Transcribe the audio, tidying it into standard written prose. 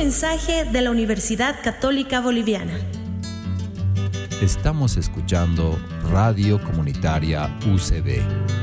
mensaje de la Universidad Católica Boliviana. Estamos escuchando Radio Comunitaria UCB.